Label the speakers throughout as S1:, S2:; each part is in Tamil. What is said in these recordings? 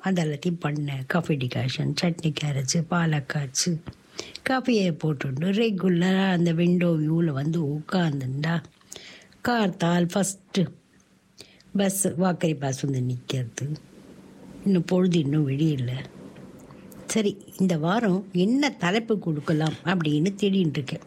S1: அது எல்லாத்தையும் பண்ணேன். காஃபி டிகாஷன், சட்னி கரைச்சி, பாலை காய்ச்சி, காஃபியை போட்டுட்டு ரெகுலராக அந்த விண்டோ வியூவில் வந்து உட்காந்துண்டா கார்த்தால் ஃபஸ்ட்டு பஸ் வாக்கரி பஸ் வந்து நிற்கிறது. இன்னும் பொழுது இன்னும் வெளியில்லை. சரி, இந்த வாரம் என்ன தலைப்பு கொடுக்கலாம் அப்படின்னு தேடின்னு இருக்கேன்.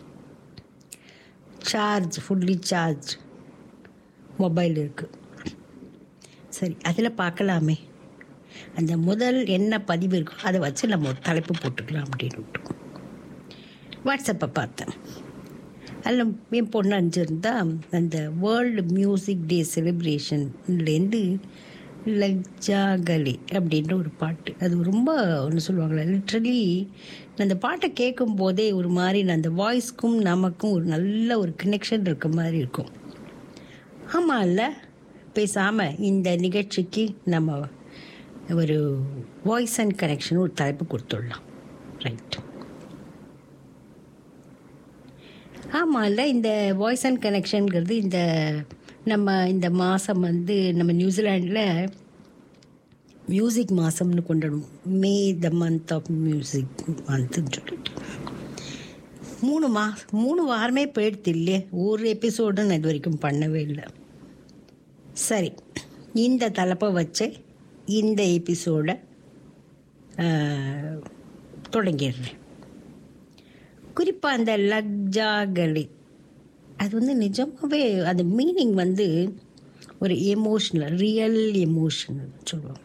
S1: ஃபுல்லி சார்ஜ் மொபைல் இருக்குது. சரி, அதில் பார்க்கலாமே. அந்த முதல் என்ன பதிவு இருக்கோ அதை வச்சு நம்ம ஒரு தலைப்பு போட்டுக்கலாம் அப்படின்னு விட்டோம். வாட்ஸ்அப்பை பார்த்தேன். அதில் என் பொண்ணு அனுப்பிச்சிருந்தா அந்த வேர்ல்டு மியூசிக் டே செலிப்ரேஷன்லேருந்து லக்ஜாகலி அப்படின்ற ஒரு பாட்டு. அது ரொம்ப ஒன்று சொல்லுவாங்களே, லிட்ரலி அந்த பாட்டை கேட்கும் போதே ஒரு மாதிரி அந்த வாய்ஸ்க்கும் நமக்கும் ஒரு நல்ல ஒரு கனெக்ஷன் இருக்க மாதிரி இருக்கும். ஆமாம் இல்லை, பேசாமல் இந்த நிகழ்ச்சிக்கு நம்ம ஒரு வாய்ஸ் அண்ட் கனெக்ஷன் ஒரு தலைப்பு கொடுத்துடலாம். ரைட். ஆமாம் இல்லை, இந்த வாய்ஸ் அண்ட் கனெக்ஷனுங்கிறது இந்த மாதம் வந்து நம்ம நியூசிலாண்டில் மியூசிக் மாதம்னு கொண்டாடுவோம். மே த மந்த் ஆஃப் மியூசிக் மந்த்ன்னு சொல்லிட்டு 3 வாரமே போயிடுது இல்லையே. ஒரு எபிசோடு நான் இது வரைக்கும் பண்ணவே இல்லை. சரி, இந்த தலைப்பை வச்சு இந்த எபிசோடை தொடங்கிடுறேன். குறிப்பாக அந்த லக்ஜாகலி, அது வந்து நிஜமாகவே அந்த மீனிங் வந்து ஒரு எமோஷ்னல், ரியல் எமோஷனல் சொல்லுவாங்க.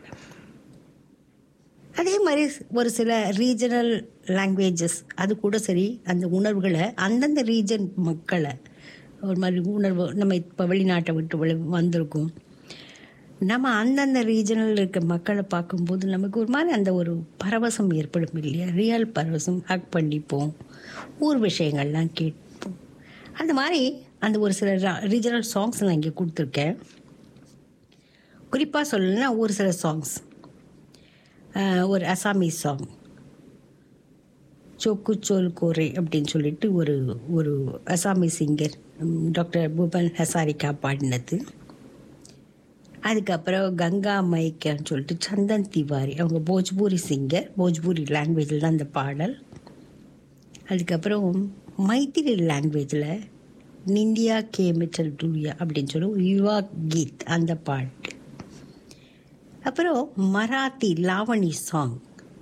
S1: அதே மாதிரி ஒரு சில ரீஜனல் லாங்குவேஜஸ் அது கூட சரி, அந்த உணர்வுகளை அந்தந்த ரீஜன் மக்களை ஒரு மாதிரி உணர்வு, நம்ம இப்போ வெளிநாட்டை விட்டு வந்திருக்கோம், நம்ம அந்தந்த ரீஜனில் இருக்க மக்களை பார்க்கும்போது நமக்கு ஒரு மாதிரி அந்த ஒரு பரவசம் ஏற்படும் இல்லையா. ரியல் பரவசம். ஹக் பண்ணிப்போம், ஊர் விஷயங்கள்லாம் கேட்போம். அந்த மாதிரி அந்த ஒரு சில ரீஜனல் சாங்ஸ் நான் இங்கே கொடுத்துருக்கேன். குறிப்பாக சொல்லணும்னா ஒரு சில சாங்ஸ், ஒரு அசாமீஸ் சாங் சோக்கு சோல் கோரே அப்படின்னு சொல்லிட்டு ஒரு Assamese singer doctor Bhupen Hazarika பாடினது. அதுக்கப்புறம் கங்கா மைக்கான்னு சொல்லிட்டு சந்தன் திவாரி, அவங்க போஜ்பூரி சிங்கர், போஜ்பூரி லாங்குவேஜில் தான் அந்த பாடல். அதுக்கப்புறம் மைத்திரி லாங்குவேஜில் நிந்தியா கே மிச்சல் டூயா அப்படின்னு சொல்லி யுவா கீத் அந்த பாட்டு. அப்புறம் மராத்தி லாவணி சாங்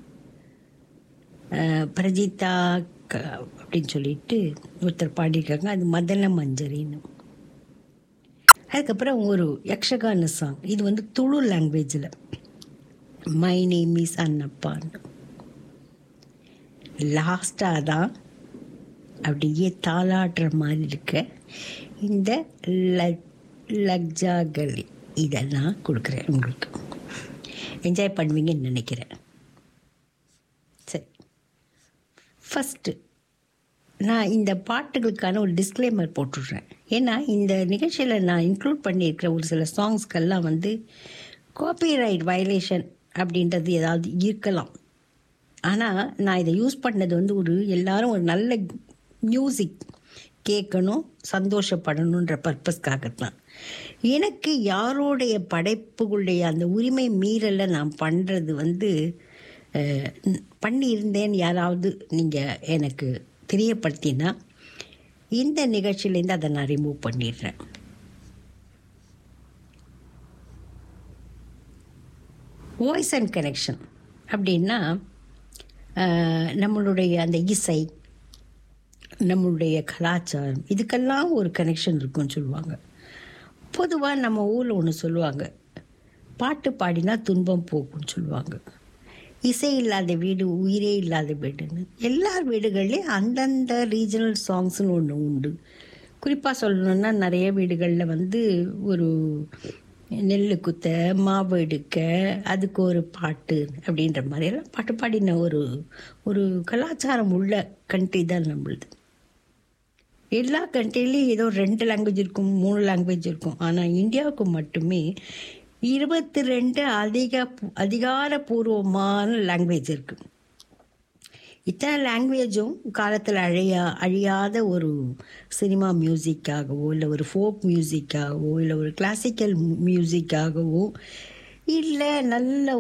S1: பிரஜிதா அப்படின்னு சொல்லிட்டு ஒருத்தர் பாடியிருக்காங்க, அது மதன மஞ்சரின்னு. அதுக்கப்புறம் ஒரு யக்ஷகான சாங், இது வந்து துளு லாங்குவேஜில் மை நேம் இஸ் அன்னப்பான்னு. லாஸ்டாக தான் அப்படியே தாளாட்டுற மாதிரி இருக்க இந்த லக்ஜாகலி இதெல்லாம் கொடுக்குறேன். உங்களுக்கு என்ஜாய் பண்ணுவீங்கன்னு நினைக்கிறேன். சரி, ஃபஸ்ட்டு நான் இந்த பாட்டுகளுக்கான ஒரு டிஸ்க்ளைமர் போட்டுடுறேன். ஏன்னா இந்த நிகழ்ச்சியில் நான் இன்க்ளூட் பண்ணியிருக்கிற ஒரு சில சாங்ஸ்கெல்லாம் வந்து காப்பிரைட் வயலேஷன் அப்படின்றது ஏதாவது இருக்கலாம். ஆனால் நான் இதை யூஸ் பண்ணது வந்து எல்லாரும் ஒரு நல்ல மியூசிக் கேட்கணும், சந்தோஷப்படணுன்ற பர்பஸ்க்காகத்தான். எனக்கு யாரோடைய படைப்புகளுடைய அந்த உரிமை மீறலை நான் பண்ணுறது வந்து பண்ணியிருந்தேன்னு யாராவது நீங்கள் எனக்கு தெரியப்படுத்தினா இந்த நிகழ்ச்சியிலேருந்து அதை நான் ரிமூவ் பண்ணிடுறேன். வாய்ஸ் அண்ட் கனெக்ஷன் அப்படின்னா நம்மளுடைய அந்த இசை, நம்மளுடைய கலாச்சாரம், இதுக்கெல்லாம் ஒரு கனெக்ஷன் இருக்குன்னு சொல்லுவாங்க. பொதுவாக நம்ம ஊரில் ஒன்று சொல்லுவாங்க, பாட்டு பாடினா துன்பம் போக்குன்னு சொல்லுவாங்க. இசை இல்லாத வீடு உயிரே இல்லாத வீடுன்னு. எல்லார் வீடுகள்லேயும் அந்தந்த ரீஜனல் சாங்ஸ்னு ஒன்று உண்டு. குறிப்பாக சொல்லணுன்னா நிறைய வீடுகளில் வந்து ஒரு நெல் குத்த, மாவு எடுக்க, அதுக்கு ஒரு பாட்டு அப்படின்ற மாதிரியெல்லாம் பாட்டு பாடின ஒரு கலாச்சாரம் உள்ள கண்ட்ரி தான் நம்மளுது. எல்லா கண்ட்ரிலையும் ஏதோ 2 லாங்குவேஜ் இருக்கும், 3 லாங்குவேஜ் இருக்கும். ஆனால் இந்தியாவுக்கு மட்டுமே 22 அதிகாரப்பூர்வமான லாங்குவேஜ் இருக்குது. இத்தனை லாங்குவேஜும் காலத்தில் அழியாத ஒரு சினிமா மியூசிக்காகவோ இல்லை ஒரு ஃபோக் மியூசிக்காகவோ இல்லை ஒரு கிளாசிக்கல் மியூசிக்காகவோ இல்லை நல்ல